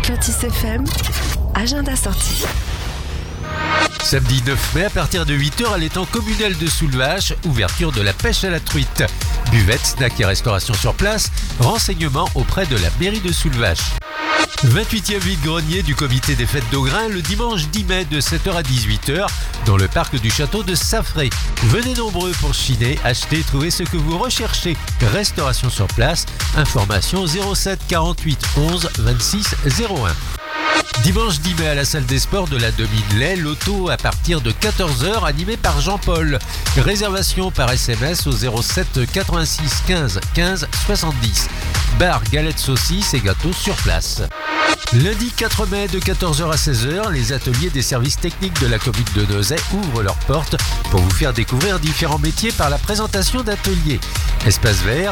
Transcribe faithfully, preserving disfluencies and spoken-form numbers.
Atlantis F M, agenda sortie. Samedi neuf mai, à partir de huit heures, à l'étang communal de Soulvache, ouverture de la pêche à la truite. Buvette, snack et restauration sur place, renseignements auprès de la mairie de Soulvache. vingt-huitième vide-grenier du comité des fêtes d'Augrain le dimanche dix mai de sept heures à dix-huit heures dans le parc du château de Saffré. Venez nombreux pour chiner, acheter, trouver ce que vous recherchez. Restauration sur place, information zéro sept quarante-huit onze vingt-six zéro un. Dimanche dix mai à la salle des sports de la Domine-Lay, loto à partir de quatorze heures animé par Jean-Paul. Réservation par S M S au zéro sept quatre-vingt-six quinze quinze soixante-dix. Bar, galettes, saucisses et gâteaux sur place. Lundi quatre mai de quatorze heures à seize heures, les ateliers des services techniques de la commune de Nozay ouvrent leurs portes pour vous faire découvrir différents métiers par la présentation d'ateliers. Espace vert,